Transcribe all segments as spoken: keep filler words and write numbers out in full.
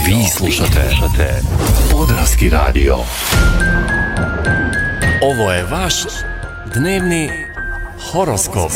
Vi slušate Podravski radio. Ovo je vaš dnevni horoskop.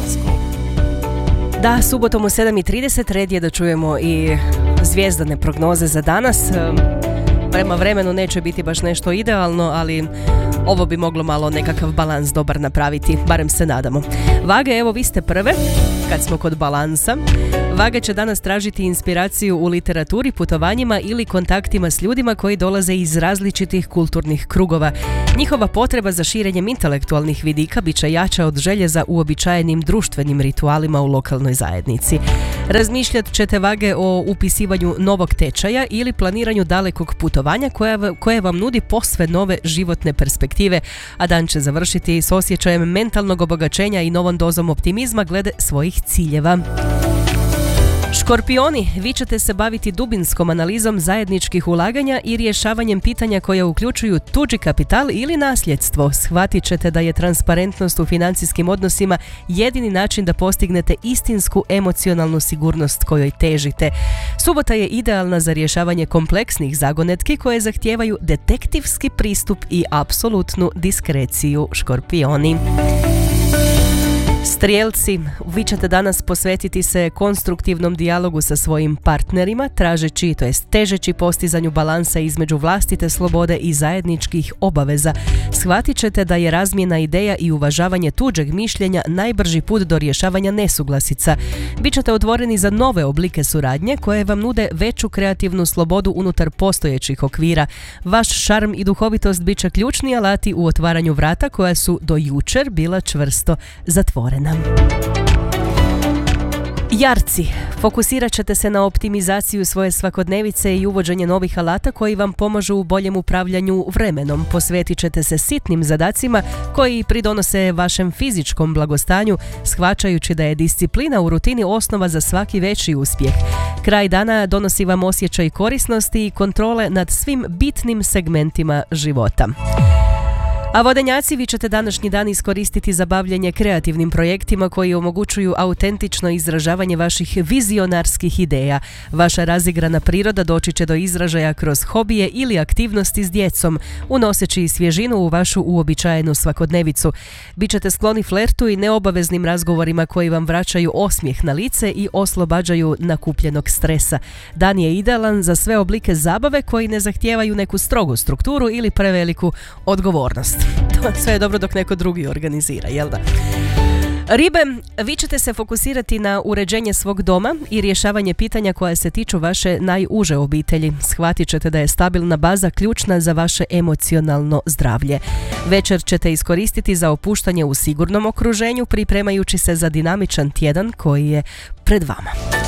Da, subotom u sedam i trideset red je da čujemo i zvijezdane prognoze za danas. Prema vremenu neće biti baš nešto idealno, ali ovo bi moglo malo nekakav balans dobar napraviti, barem se nadamo. Vage, evo vi ste prve, kad smo kod balansa. Vage će danas tražiti inspiraciju u literaturi, putovanjima ili kontaktima s ljudima koji dolaze iz različitih kulturnih krugova. Njihova potreba za širenjem intelektualnih vidika bit će jača od želje za uobičajenim društvenim ritualima u lokalnoj zajednici. Razmišljat ćete, Vage, o upisivanju novog tečaja ili planiranju dalekog putovanja koja, koje vam nudi posve nove životne perspektive, a dan će završiti s osjećajem mentalnog obogaćenja i novom dozom optimizma glede svojih ciljeva. Škorpioni, vi ćete se baviti dubinskom analizom zajedničkih ulaganja i rješavanjem pitanja koja uključuju tuđi kapital ili nasljedstvo. Shvatit ćete da je transparentnost u financijskim odnosima jedini način da postignete istinsku emocionalnu sigurnost kojoj težite. Subota je idealna za rješavanje kompleksnih zagonetki koje zahtijevaju detektivski pristup i apsolutnu diskreciju, Škorpioni. Strijelci, vi ćete danas posvetiti se konstruktivnom dijalogu sa svojim partnerima, tražeći, to jest težeći postizanju balansa između vlastite slobode i zajedničkih obaveza. Shvatit ćete da je razmjena ideja i uvažavanje tuđeg mišljenja najbrži put do rješavanja nesuglasica. Bićete otvoreni za nove oblike suradnje koje vam nude veću kreativnu slobodu unutar postojećih okvira. Vaš šarm i duhovitost bit će ključni alati u otvaranju vrata koja su do jučer bila čvrsto zatvorena. Jarci, fokusirat ćete se na optimizaciju svoje svakodnevice i uvođenje novih alata koji vam pomažu u boljem upravljanju vremenom. Posvetit ćete se sitnim zadacima koji pridonose vašem fizičkom blagostanju, shvaćajući da je disciplina u rutini osnova za svaki veći uspjeh. Kraj dana donosi vam osjećaj korisnosti i kontrole nad svim bitnim segmentima života. A vodenjaci, vi ćete današnji dan iskoristiti za bavljenje kreativnim projektima koji omogućuju autentično izražavanje vaših vizionarskih ideja. Vaša razigrana priroda doći će do izražaja kroz hobije ili aktivnosti s djecom, unoseći svježinu u vašu uobičajenu svakodnevicu. Bićete skloni flertu i neobaveznim razgovorima koji vam vraćaju osmijeh na lice i oslobađaju nakupljenog stresa. Dan je idealan za sve oblike zabave koji ne zahtijevaju neku strogu strukturu ili preveliku odgovornost. To sve je dobro dok neko drugi organizira, jel da? Ribe, vi ćete se fokusirati na uređenje svog doma i rješavanje pitanja koja se tiču vaše najuže obitelji. Shvatit ćete da je stabilna baza ključna za vaše emocionalno zdravlje. Večer ćete iskoristiti za opuštanje u sigurnom okruženju, pripremajući se za dinamičan tjedan koji je pred vama.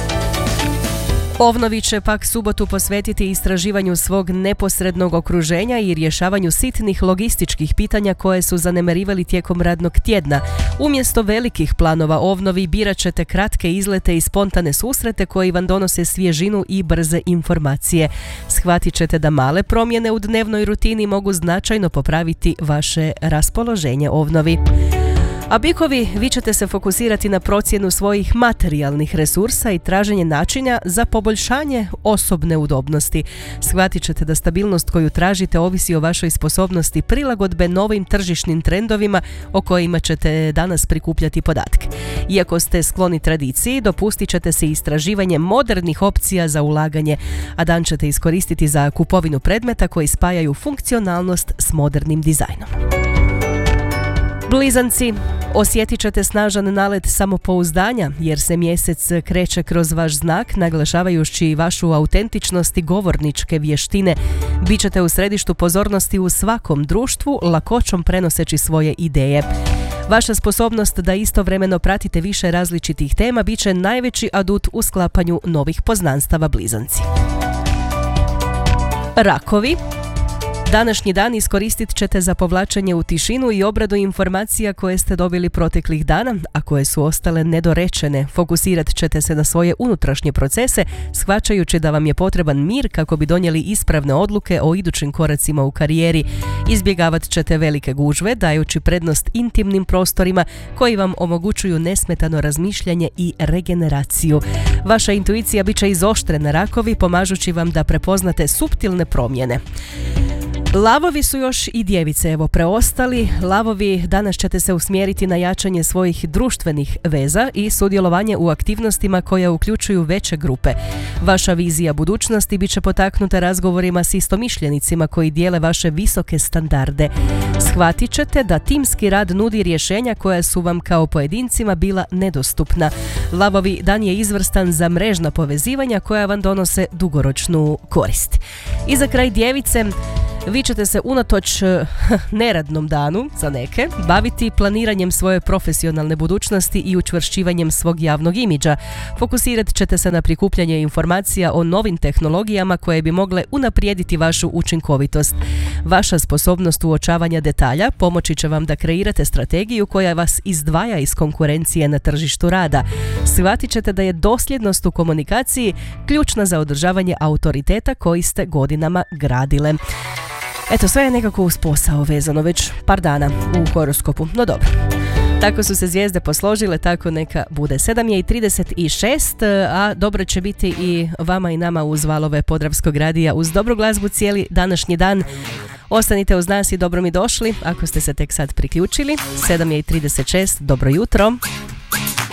Ovnovi će pak subotu posvetiti istraživanju svog neposrednog okruženja i rješavanju sitnih logističkih pitanja koje su zanemarivali tijekom radnog tjedna. Umjesto velikih planova ovnovi birat ćete kratke izlete i spontane susrete koji vam donose svježinu i brze informacije. Shvatit ćete da male promjene u dnevnoj rutini mogu značajno popraviti vaše raspoloženje ovnovi. A bikovi, vi ćete se fokusirati na procjenu svojih materijalnih resursa i traženje načina za poboljšanje osobne udobnosti. Shvatit ćete da stabilnost koju tražite ovisi o vašoj sposobnosti prilagodbe novim tržišnim trendovima o kojima ćete danas prikupljati podatke. Iako ste skloni tradiciji, dopustit ćete se istraživanje modernih opcija za ulaganje, a dan ćete iskoristiti za kupovinu predmeta koji spajaju funkcionalnost s modernim dizajnom. Blizanci, osjetit ćete snažan nalet samopouzdanja jer se mjesec kreće kroz vaš znak, naglašavajući vašu autentičnost i govorničke vještine. Bićete u središtu pozornosti u svakom društvu, lakoćom prenoseći svoje ideje. Vaša sposobnost da istovremeno pratite više različitih tema bit će najveći adut u sklapanju novih poznanstava, blizanci. Rakovi, Današnji dan iskoristit ćete za povlačenje u tišinu i obradu informacija koje ste dobili proteklih dana, a koje su ostale nedorečene. Fokusirat ćete se na svoje unutrašnje procese, shvaćajući da vam je potreban mir kako bi donijeli ispravne odluke o idućim koracima u karijeri. Izbjegavat ćete velike gužve, dajući prednost intimnim prostorima koji vam omogućuju nesmetano razmišljanje i regeneraciju. Vaša intuicija bit će izoštrena, rakovi, pomažući vam da prepoznate suptilne promjene. Lavovi su još i djevice, evo, preostali. Lavovi, danas ćete se usmjeriti na jačanje svojih društvenih veza i sudjelovanje u aktivnostima koje uključuju veće grupe. Vaša vizija budućnosti bit će potaknuta razgovorima s istomišljenicima koji dijele vaše visoke standarde. Shvatit ćete da timski rad nudi rješenja koja su vam kao pojedincima bila nedostupna. Lavovi, dan je izvrstan za mrežna povezivanja koja vam donose dugoročnu korist. I za kraj djevice, vi ćete se unatoč neradnom danu za neke baviti planiranjem svoje profesionalne budućnosti i učvršćivanjem svog javnog imidža. Fokusirat ćete se na prikupljanje informacija o novim tehnologijama koje bi mogle unaprijediti vašu učinkovitost. Vaša sposobnost uočavanja detalja pomoći će vam da kreirate strategiju koja vas izdvaja iz konkurencije na tržištu rada. Shvatit ćete da je dosljednost u komunikaciji ključna za održavanje autoriteta koji ste godinama gradile. Eto, sve je nekako uz posao vezano već par dana u horoskopu, no dobro. Tako su se zvijezde posložile, tako neka bude. sedam je i trideset šest, a dobro će biti i vama i nama uz valove Podravskog radija uz dobru glazbu cijeli današnji dan. Ostanite uz nas i dobro mi došli ako ste se tek sad priključili. sedam je i trideset šest, dobro jutro.